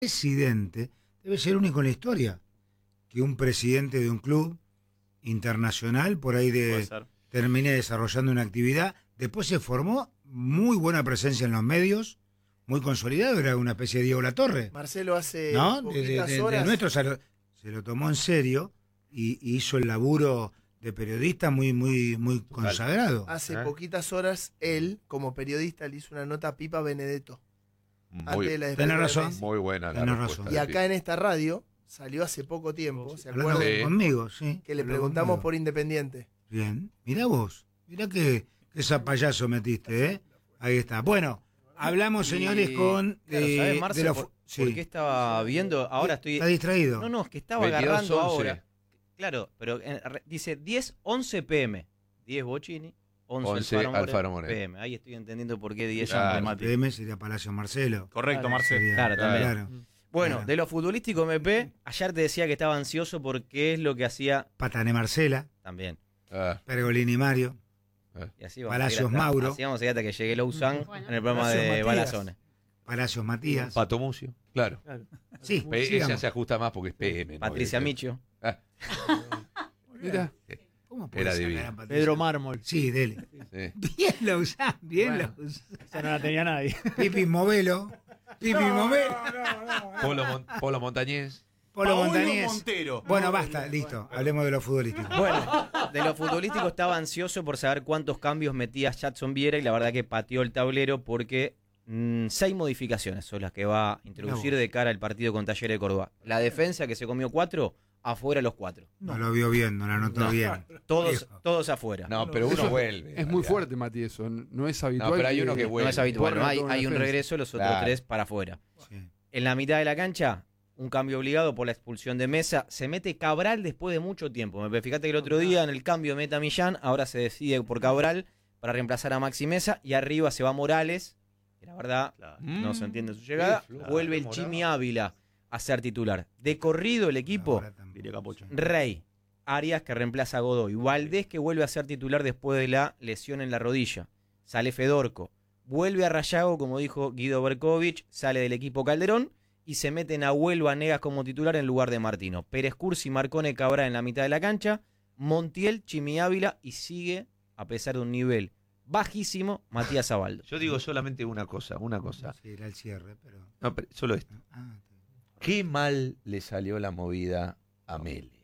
presidente debe ser único en la historia, que un presidente de un club internacional por ahí termine desarrollando una actividad. Después se formó muy buena presencia en los medios, muy consolidado, era una especie de Diego Latorre. Marcelo hace poquitas horas. De nuestro se lo tomó en serio y hizo el laburo de periodista muy consagrado. Hace poquitas horas él, como periodista, le hizo una nota a Pipa Benedetto. Tenés razón. Muy buena la respuesta. Y acá en esta radio salió hace poco tiempo, ¿se acuerdan? Conmigo, sí. Que le preguntamos por Independiente. Bien, mirá vos, mirá que esa payaso metiste, ¿eh? Ahí está. Bueno, hablamos, señores, con... ¿Sabes, Marce, por qué estaba viendo? Ahora estoy... ¿Está distraído? No, es que estaba agarrando ahora. Claro, pero dice 10:11 p.m. 10 Bocini, 11 Alfaro Moreno PM. Ahí estoy entendiendo por qué 10 PM sería Palacio Marcelo. Correcto, Marcelo. Claro, también. Claro. Bueno, de lo futbolístico, MP, ayer te decía que estaba ansioso porque es lo que hacía... Patané Marcela. También. Pergolini Mario. Y así Palacios Mauro. Así vamos a ir hasta que llegue Louzán en el programa de Balazones. Palacios Matías. Pato Mucio, claro. Sí, ella se ajusta más porque es PM. Patricia Micho. Mira. ¿Cómo puede era sacar divino. a Patricia? Pedro Mármol. Sí, dele. Sí. Bien Louzán, bien Bueno. Louzán. Esa no la tenía nadie. Pipi Movelo. Polo Montañés. Polo Paulo Montañés. Montero. Bueno, basta, listo. Hablemos de lo futbolístico. Bueno, de lo futbolístico estaba ansioso por saber cuántos cambios metía Jadson Viera y la verdad que pateó el tablero porque 6 modificaciones son las que va a introducir de cara al partido con Talleres de Córdoba. La defensa que se comió 4, afuera los 4. No lo vio bien, no lo anotó bien. Todos afuera. No, pero uno vuelve. Es muy fuerte, Mati, eso. No es habitual. No, pero hay uno que vuelve. No es habitual, Bueno, hay un regreso, los otros 3 para afuera. Sí. En la mitad de la cancha, un cambio obligado por la expulsión de Mesa. Se mete Cabral después de mucho tiempo. Fíjate que el otro día en el cambio meta Millán, ahora se decide por Cabral para reemplazar a Maxi Mesa y arriba se va Morales, que la verdad no se entiende su llegada. Vuelve el Chimi Ávila a ser titular. De corrido el equipo, Rey, Arias que reemplaza a Godoy, Valdés que vuelve a ser titular después de la lesión en la rodilla, sale Fedorco, vuelve a Rayago, como dijo Guido Berkovich, sale del equipo Calderón y se mete Nahuel Vanegas como titular en lugar de Martino. Pérez Cursi, Marcone, Cabral en la mitad de la cancha, Montiel, Chimi Ávila y sigue, a pesar de un nivel bajísimo, Matías Abaldo. Yo digo solamente una cosa. Sí, era el cierre, pero... No, pero solo esto. Ah, Qué mal le salió la movida a Mele.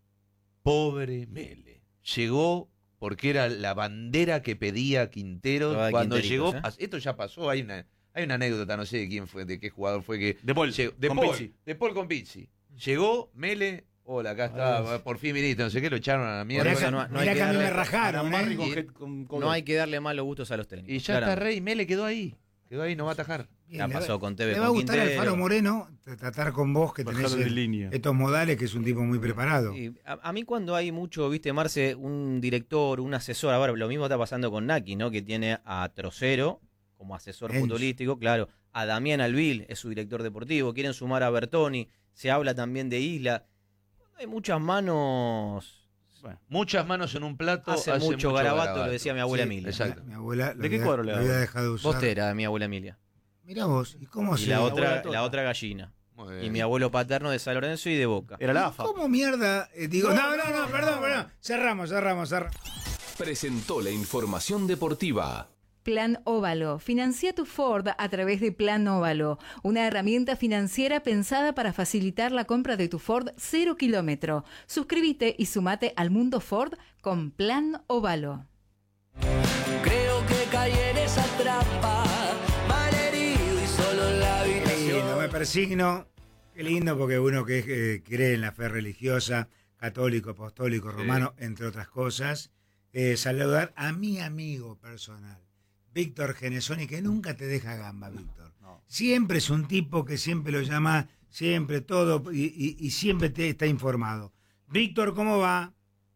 Pobre Mele. Llegó porque era la bandera que pedía Quintero. Cuando llegó, esto ya pasó, hay una anécdota, no sé de quién fue, de qué jugador fue que... De Paul, De Paul con Pizzi. Llegó Mele, hola, acá está, por fin viniste, no sé qué, lo echaron a la mierda. Mirá que a mí me rajaron, No hay que darle malos gustos a los técnicos. Y ya está Rey, Mele quedó ahí, no va a atajar. Ya pasó con TV. Le va a gustar a Alfaro Moreno tratar con vos que tenés estos modales, que es un tipo muy preparado. A mí cuando hay mucho, viste, Marce, un director, un asesor, ahora lo mismo está pasando con Naki, ¿no? Que tiene a Trocero como asesor futbolístico, claro, a Damián Alvil es su director deportivo, quieren sumar a Bertoni, se habla también de Isla. Cuando hay muchas manos... Bueno, muchas manos en un plato. Hace mucho garabato, lo decía mi abuela Emilia. Exacto. Mi abuela ¿De qué cuadro le había dejado de usar. Bostera de mi abuela Emilia. Mirá vos, ¿y cómo Y se...? la otra gallina. Y mi abuelo paterno de San Lorenzo y de Boca. Era la AFA. ¿Cómo mierda? Perdón. Cerramos. Presentó la información deportiva. Plan Óvalo. Financia tu Ford a través de Plan Óvalo, una herramienta financiera pensada para facilitar la compra de tu Ford 0 kilómetro. Suscríbete y sumate al mundo Ford con Plan Óvalo. Creo que caí en esa trampa, malherido y solo en la habitación. No me persigno. Qué lindo, porque uno que cree en la fe religiosa, católico, apostólico, romano, entre otras cosas, saludar a mi amigo personal, Víctor Genesoni, que nunca te deja gamba, Víctor. No. Siempre es un tipo que siempre lo llama, siempre todo, y siempre te está informado. Víctor, ¿cómo va?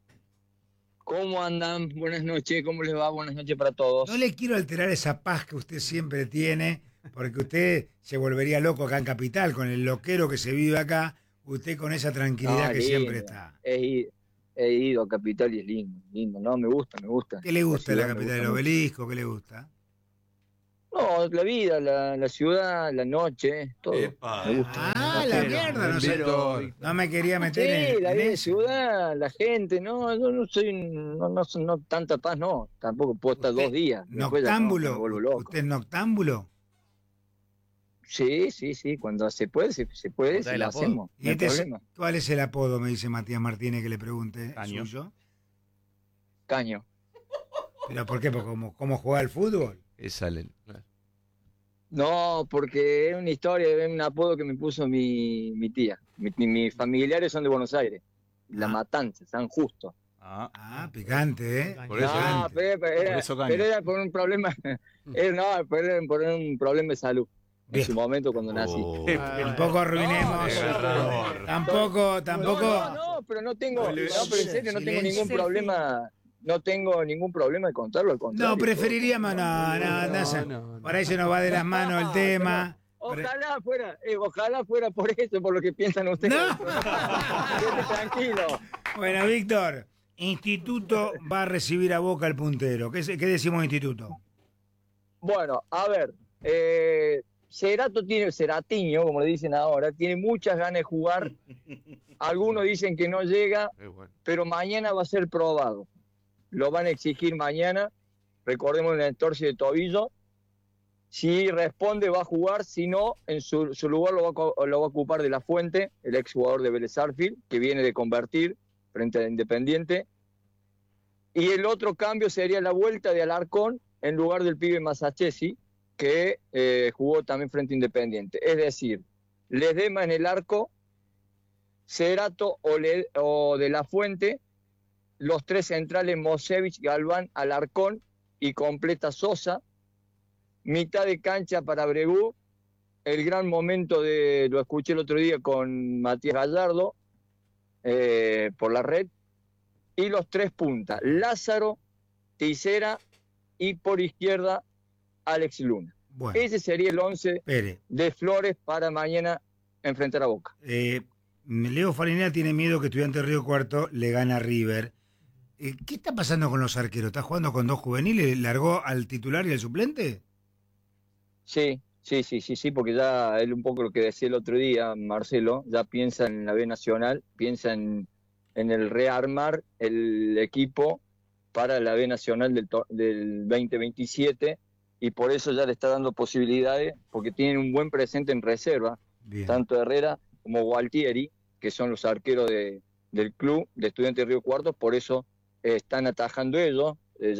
¿Cómo andan? Buenas noches, ¿cómo les va? Buenas noches para todos. No le quiero alterar esa paz que usted siempre tiene, porque usted se volvería loco acá en Capital, con el loquero que se vive acá, usted con esa tranquilidad que siempre está. He ido a Capital y es lindo, no, me gusta. ¿Qué le gusta la la Capital del Obelisco? ¿Qué le gusta? No, la vida, la ciudad, la noche, todo. Epa. Me gusta. La mierda, no sé. No me quería meter Sí, la en vida de eso. ciudad, la gente, no, yo no soy, no tanta paz, no, tampoco puedo estar 2 días. Después ya no, Noctámbulo. me vuelvo loco. ¿Usted es noctámbulo? Sí, cuando se puede, se puede, Otra se el lo apodo. hacemos, ¿Y no hay este problema. cuál es el apodo? Me dice Matías Martínez que le pregunte. Caño. ¿Suyo? Caño. ¿Pero por qué? ¿Porque cómo juega al fútbol? Esa le- No, porque es una historia, es un apodo que me puso mi tía. Mis familiares son de Buenos Aires. La Matanza, San Justo. Picante, ¿eh? Por eso, No, pero era por un problema, pero era por un problema de salud. En Bien. su momento cuando nací. Tampoco arruinemos. Tampoco. No, pero no tengo, pero en serio, no tengo ningún Silencio. problema. No tengo ningún problema de contarlo, al contrario. No, preferiríamos, no. Por ahí se nos va de las manos el tema. Ojalá fuera por eso, por lo que piensan ustedes. No. Quédate tranquilo. Bueno, Víctor, Instituto va a recibir a Boca el puntero. ¿Qué decimos Instituto? Bueno, a ver, Ceratiño, como le dicen ahora, tiene muchas ganas de jugar. Algunos dicen que no llega, pero mañana va a ser probado. Lo van a exigir mañana. Recordemos en el torcio de tobillo. Si responde, va a jugar. Si no, en su lugar lo va a ocupar De La Fuente, el exjugador de Vélez Sarsfield, que viene de convertir frente a Independiente. Y el otro cambio sería la vuelta de Alarcón en lugar del pibe Masachesi, que jugó también frente a Independiente. Es decir, Ledesma en el arco, Cerato o De La Fuente, los tres centrales Mosevich, Galván, Alarcón y completa Sosa. Mitad de cancha para Bregú. El gran momento lo escuché el otro día con Matías Gallardo por la red. Y los tres puntas, Lázaro, Tisera y por izquierda Alex Luna. Bueno, Ese sería el 11 espere. de Flores para mañana enfrentar a Boca. Leo Farinella tiene miedo que Estudiantes de Río Cuarto le gane a River. ¿Qué está pasando con los arqueros? ¿Está jugando con dos juveniles? ¿Largó al titular y al suplente? Sí, porque ya él un poco lo que decía el otro día, Marcelo, ya piensa en la B Nacional, piensa en el rearmar el equipo para la B Nacional del 2027 y por eso ya le está dando posibilidades, porque tienen un buen presente en reserva, Bien. tanto Herrera como Gualtieri, que son los arqueros del club de Estudiantes de Río Cuarto, por eso están atajando ellos,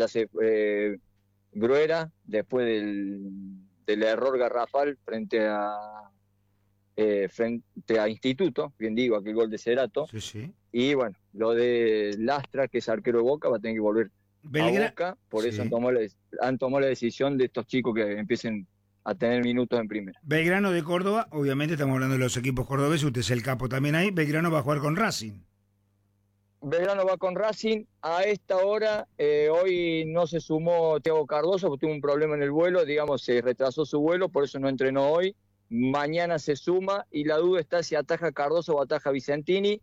Gruera, después del error garrafal frente a Instituto, bien digo, aquel gol de Cerato, Sí. y bueno, lo de Lastra, que es arquero de Boca, va a tener que volver a Boca, por eso Sí. han tomado la decisión de estos chicos que empiecen a tener minutos en primera. Belgrano de Córdoba, obviamente estamos hablando de los equipos cordobeses, usted es el capo también ahí. Belgrano va a jugar con Racing. Belgrano va con Racing, a esta hora, hoy no se sumó Thiago Cardoso, porque tuvo un problema en el vuelo, digamos, se retrasó su vuelo, por eso no entrenó hoy. Mañana se suma y la duda está si ataja Cardoso o ataja Vicentini,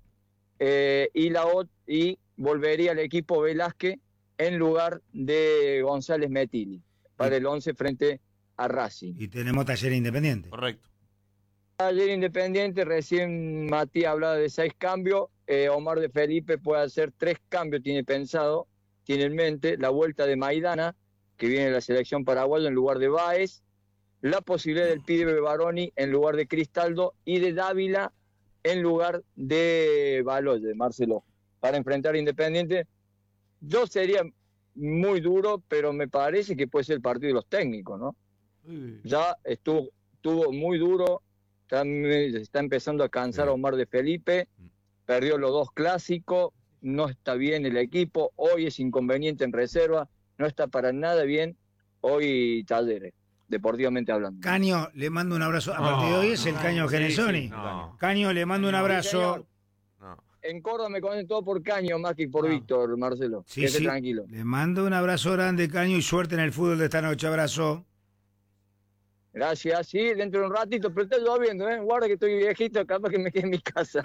y volvería al equipo Velázquez en lugar de González Metilli para el 11 frente a Racing. Y tenemos Taller Independiente. Correcto. Ayer Independiente, recién Matías hablaba de 6 cambios, Omar de Felipe puede hacer 3 cambios, tiene pensado, tiene en mente la vuelta de Maidana, que viene de la selección paraguaya en lugar de Báez, la posibilidad del pibe Baroni en lugar de Cristaldo y de Dávila en lugar de Baloye, Marcelo, para enfrentar a Independiente. Yo sería muy duro, pero me parece que puede ser el partido de los técnicos, ¿no? Ya estuvo muy duro, está empezando a cansar a Omar de Felipe, perdió los 2 clásicos, no está bien el equipo, hoy es inconveniente en reserva, no está para nada bien hoy Talleres, deportivamente hablando. Caño, le mando un abrazo. A partir de hoy es el Caño Genesoni. Caño, le mando un abrazo. En Córdoba me conocen todo por Caño más que por Víctor, Marcelo. Sí, Quédate sí. tranquilo. Le mando un abrazo grande, Caño, y suerte en el fútbol de esta noche. Abrazo. Gracias, sí, dentro de un ratito, pero está lloviendo, guarda que estoy viejito, capaz que me quede en mi casa.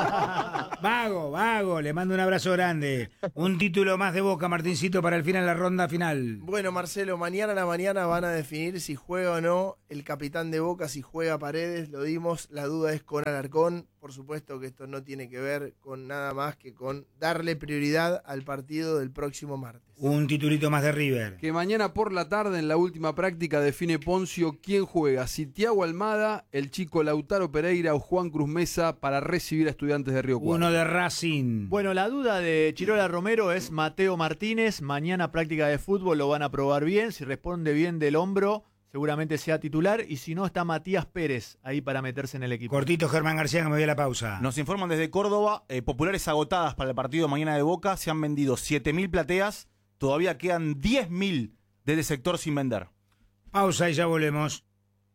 Vago, le mando un abrazo grande. Un título más de Boca, Martincito, para el final, la ronda final. Bueno, Marcelo, mañana a la mañana van a definir si juega o no el capitán de Boca, si juega Paredes, lo dimos, la duda es con Alarcón. Por supuesto que esto no tiene que ver con nada más que con darle prioridad al partido del próximo martes. Un titulito más de River. Que mañana por la tarde, en la última práctica, define Poncio quién juega, si Thiago Almada, el chico Lautaro Pereira o Juan Cruz Mesa para recibir a Estudiantes de Río Cuarto. Uno de Racing. Bueno, la duda de Chirola Romero es Mateo Martínez. Mañana práctica de fútbol, lo van a probar bien. Si responde bien del hombro, seguramente sea titular. Y si no, está Matías Pérez ahí para meterse en el equipo. Cortito, Germán García, que me voy a la pausa. Nos informan desde Córdoba, populares agotadas para el partido de mañana de Boca. Se han vendido 7.000 plateas. Todavía quedan 10.000 desde el sector sin vender. Pausa y ya volvemos.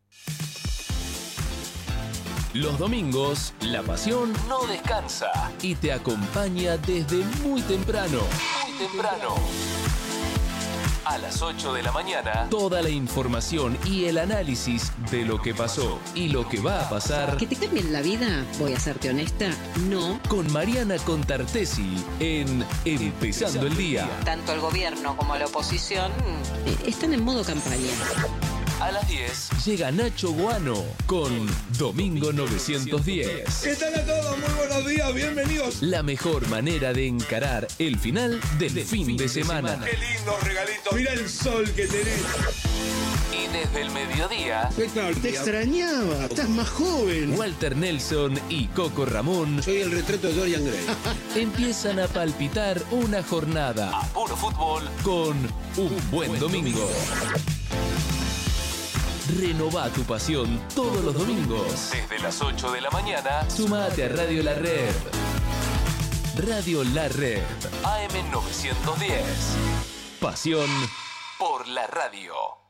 Los domingos, la pasión no descansa y te acompaña desde muy temprano. Muy temprano. A las 8 de la mañana, toda la información y el análisis de lo que pasó y lo que va a pasar. ¿Que te cambien la vida? Voy a serte honesta, no. Con Mariana Contartesi en Empezando el Día. Tanto el gobierno como la oposición están en modo campaña. A las 10 llega Nacho Guano con Domingo 910. ¿Qué tal a todos? Muy buenos días, bienvenidos. La mejor manera de encarar el final del fin de semana. Qué lindo regalito. Mira el sol que tenés. Y desde el mediodía, Héctor, te extrañaba, estás más joven. Walter Nelson y Coco Ramón, Soy el retrato de Dorian Gray. empiezan a palpitar una jornada a puro fútbol con un buen domingo. Renová tu pasión todos los domingos. Desde las 8 de la mañana, sumate a Radio La Red. Radio La Red, AM 910. Pasión por la radio.